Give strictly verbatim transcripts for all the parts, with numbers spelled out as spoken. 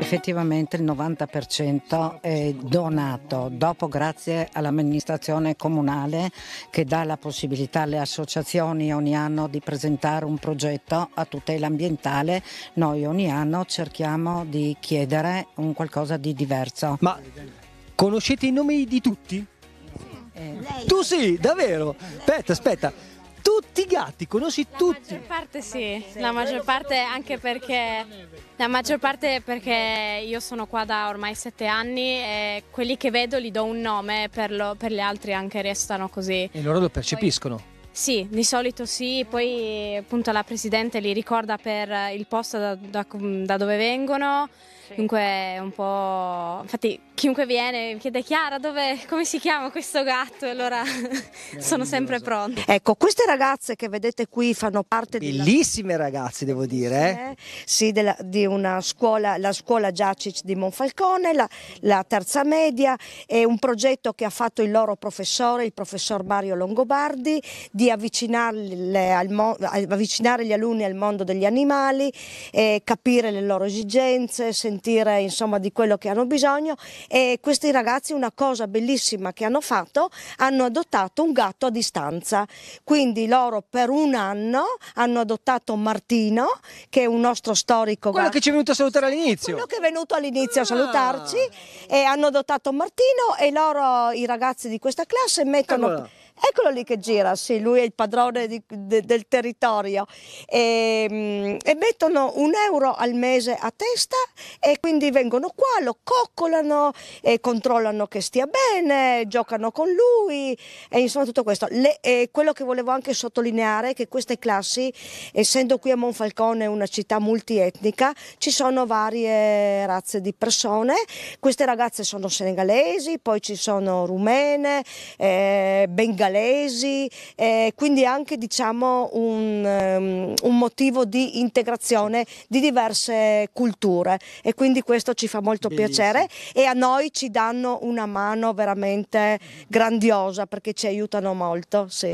effettivamente il novanta per cento è donato, dopo grazie all'amministrazione comunale che dà la possibilità alle associazioni ogni anno di presentare un progetto a tutela ambientale. Noi ogni anno cerchiamo di chiedere un qualcosa di diverso. Ma conoscete i nomi di tutti? Eh, Tu sì, davvero? Aspetta, aspetta. Tutti i gatti, conosci tutti? La maggior parte sì, la maggior parte anche perché la maggior parte perché io sono qua da ormai sette anni e quelli che vedo li do un nome, per, lo, per gli altri anche restano così. E loro lo percepiscono? Poi, sì, di solito sì, poi appunto la Presidente li ricorda per il posto da, da, da dove vengono. Dunque è un po'... infatti chiunque viene mi chiede: Chiara, dove, come si chiama questo gatto? E allora sono sempre pronta. Ecco, queste ragazze che vedete qui fanno parte di... Bellissime ragazze, devo dire. Eh? Sì, della, di una scuola, la scuola Giacic di Monfalcone, la, la terza media, è un progetto che ha fatto il loro professore, il professor Mario Longobardi, di avvicinarle al mo, avvicinare gli alunni al mondo degli animali, eh, capire le loro esigenze, sentire insomma di quello che hanno bisogno. E questi ragazzi, una cosa bellissima che hanno fatto, hanno adottato un gatto a distanza, quindi loro per un anno hanno adottato Martino, che è un nostro storico quello gatto, che ci è venuto a salutare all'inizio, quello che è venuto all'inizio ah. a salutarci, e hanno adottato Martino, e loro, i ragazzi di questa classe, mettono... Eccola. Eccolo lì che gira, sì, lui è il padrone di, de, del territorio, e, e mettono un euro al mese a testa, e quindi vengono qua, lo coccolano, e controllano che stia bene, giocano con lui, e insomma tutto questo. Le, e quello che volevo anche sottolineare è che queste classi, essendo qui a Monfalcone una città multietnica, ci sono varie razze di persone. Queste ragazze sono senegalesi, poi ci sono rumene, eh, bengalesi, eh, quindi anche diciamo un, um, un motivo di integrazione di diverse culture, e quindi questo ci fa molto Bellissimo. piacere, e a noi ci danno una mano veramente grandiosa perché ci aiutano molto. Sì.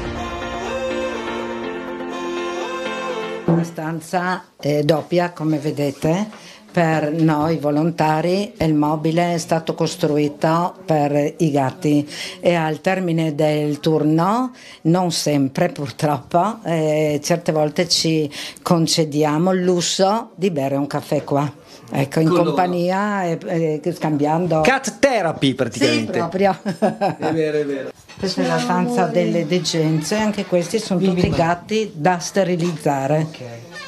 Una stanza eh, doppia, come vedete, per noi volontari, e il mobile è stato costruito per i gatti, e al termine del turno, non sempre purtroppo, eh, certe volte ci concediamo il lusso di bere un caffè qua. Ecco, in Con compagnia e, e scambiando. Cat therapy praticamente. Sì, proprio. È vero, è vero. Questa è la stanza delle degenze, anche questi sono tutti gatti da sterilizzare. Ok.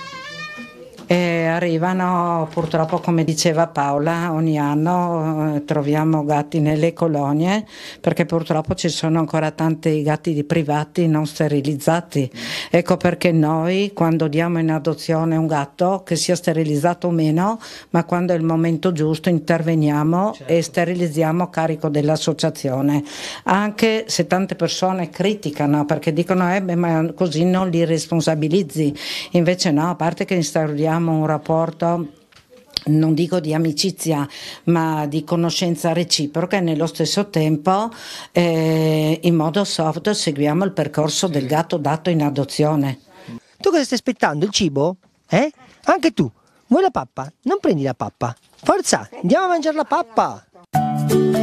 E arrivano purtroppo, come diceva Paola, ogni anno eh, troviamo gatti nelle colonie, perché purtroppo ci sono ancora tanti gatti di privati non sterilizzati. Ecco perché noi, quando diamo in adozione un gatto, che sia sterilizzato o meno, ma quando è il momento giusto interveniamo, certo, e sterilizziamo a carico dell'associazione, anche se tante persone criticano perché dicono eh beh, ma così non li responsabilizzi. Invece no, a parte che instauriamo un rapporto, non dico di amicizia, ma di conoscenza reciproca, e nello stesso tempo eh, in modo soft seguiamo il percorso del gatto dato in adozione. Tu cosa stai aspettando? Il cibo? Eh? Anche tu? Vuoi la pappa? Non prendi la pappa. Forza, andiamo a mangiare la pappa!